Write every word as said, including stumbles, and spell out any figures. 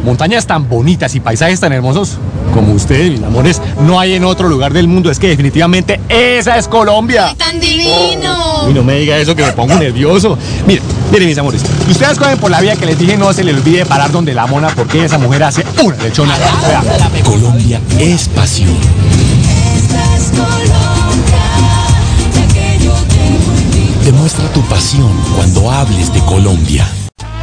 montañas tan bonitas y paisajes tan hermosos como ustedes, mis amores, no hay en otro lugar del mundo. Es que definitivamente esa es Colombia. ¡Ay, tan divino! Y no me diga eso que me pongo nervioso. Mire, miren, mis amores, ustedes cogen por la vía que les dije, no se les olvide parar donde la mona, porque esa mujer hace una lechona. Colombia es pasión. Esta es Colombia, la que yo tengo en mí. Demuestra tu pasión cuando hables de Colombia.